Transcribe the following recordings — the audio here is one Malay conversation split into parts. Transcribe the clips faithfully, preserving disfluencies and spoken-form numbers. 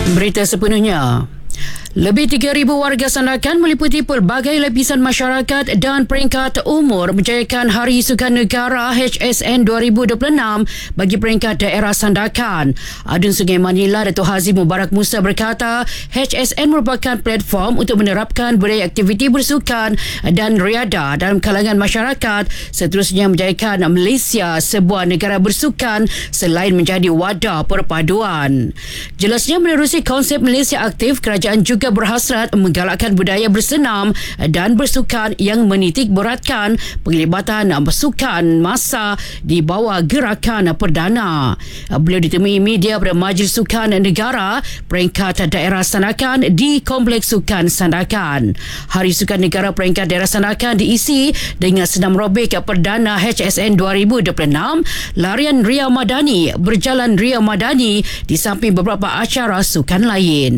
Berita sepenuhnya. Lebih tiga ribu warga Sandakan meliputi pelbagai lapisan masyarakat dan peringkat umur menjayakan Hari Sukan Negara H S N dua ribu dua puluh enam bagi peringkat daerah Sandakan. Adun Sungai Manila Datuk Hazim Mubarak Musa berkata, H S N merupakan platform untuk menerapkan budaya aktiviti bersukan dan riadah dalam kalangan masyarakat, seterusnya menjayakan Malaysia sebuah negara bersukan selain menjadi wadah perpaduan. Jelasnya, menerusi konsep Malaysia Aktif, kerajaan juga berhasrat menggalakkan budaya bersenam dan bersukan yang menitik beratkan penglibatan bersukan massa di bawah gerakan perdana. Beliau ditemui media pada Majlis Sukan Negara peringkat daerah Sandakan di Kompleks Sukan Sandakan. Hari Sukan Negara peringkat daerah Sandakan diisi dengan senam robik perdana H S N dua ribu dua puluh enam, larian Ria Madani, berjalan Ria Madani di samping beberapa acara sukan lain.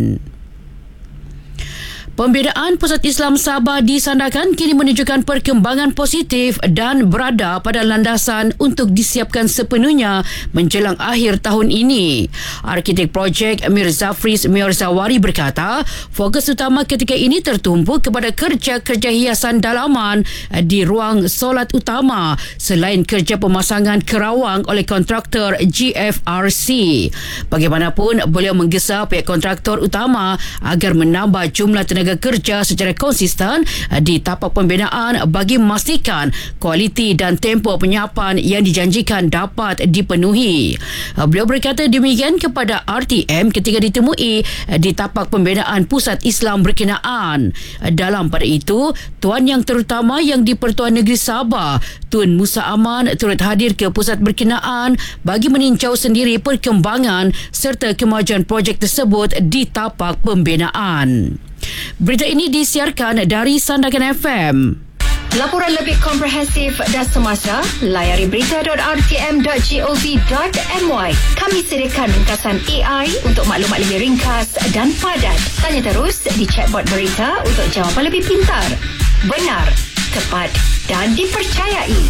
Pembinaan Pusat Islam Sabah di Sandakan kini menunjukkan perkembangan positif dan berada pada landasan untuk disiapkan sepenuhnya menjelang akhir tahun ini. Arkitek projek Mir Zafris Mirzawari berkata, fokus utama ketika ini tertumpu kepada kerja-kerja hiasan dalaman di ruang solat utama selain kerja pemasangan kerawang oleh kontraktor G F R C. Bagaimanapun, beliau menggesa pihak kontraktor utama agar menambah jumlah tenaga kerja secara konsisten di tapak pembinaan bagi memastikan kualiti dan tempoh penyiapan yang dijanjikan dapat dipenuhi. Beliau berkata demikian kepada R T M ketika ditemui di tapak pembinaan Pusat Islam berkenaan. Dalam pada itu, Tuan Yang Terutama yang di-Pertuan Negeri Sabah, Tun Musa Aman, turut hadir ke pusat berkenaan bagi meninjau sendiri perkembangan serta kemajuan projek tersebut di tapak pembinaan. Berita ini disiarkan dari Sandakan F M. Laporan lebih komprehensif dan semasa, layari berita dot r t m dot gov dot m y. Kami sediakan ringkasan A I untuk maklumat lebih ringkas dan padat. Tanya terus di chatbot berita untuk jawapan lebih pintar, benar, tepat dan dipercayai.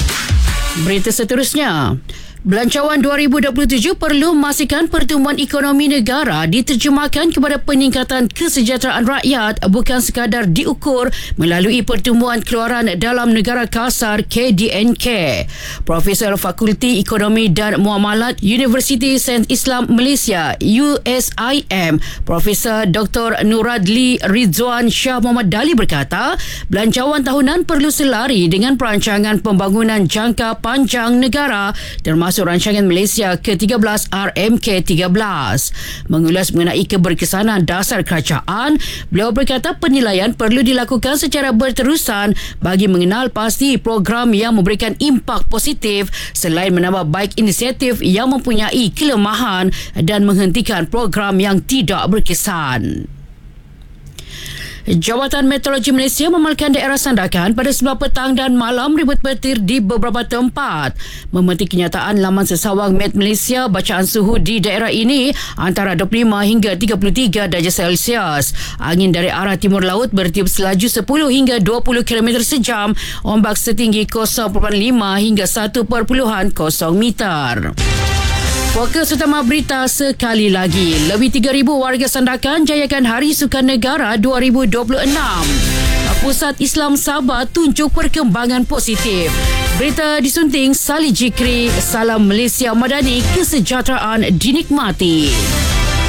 Berita seterusnya. Belanjawan dua ribu dua puluh tujuh perlu memastikan pertumbuhan ekonomi negara diterjemahkan kepada peningkatan kesejahteraan rakyat, bukan sekadar diukur melalui pertumbuhan keluaran dalam negara kasar K D N K. Profesor Fakulti Ekonomi dan Muamalat Universiti Sains Islam Malaysia U S I M, Profesor Doktor Nuradli Rizwan Shah Muhammad Dali berkata, belanjawan tahunan perlu selari dengan perancangan pembangunan jangka panjang negara termasuk rancangan Malaysia ke tiga belas R M K tiga belas. Mengulas mengenai keberkesanan dasar kerajaan, beliau berkata penilaian perlu dilakukan secara berterusan bagi mengenal pasti program yang memberikan impak positif selain menambah baik inisiatif yang mempunyai kelemahan dan menghentikan program yang tidak berkesan. Jabatan Meteorologi Malaysia memamalkan daerah Sandakan pada sebelah petang dan malam ribut petir di beberapa tempat. Memetik kenyataan laman sesawang Met Malaysia, bacaan suhu di daerah ini antara dua puluh lima hingga tiga puluh tiga darjah Celsius. Angin dari arah timur laut bertiup selaju sepuluh hingga dua puluh kilometer sejam, ombak setinggi kosong perpuluhan lima hingga satu perpuluhan kosong meter. Fokus utama berita sekali lagi. Lebih tiga ribu warga Sandakan jayakan Hari Sukan Negara dua ribu dua puluh enam. Pusat Islam Sabah tunjuk perkembangan positif. Berita disunting Salih Jikri. Salam Malaysia Madani, kesejahteraan dinikmati.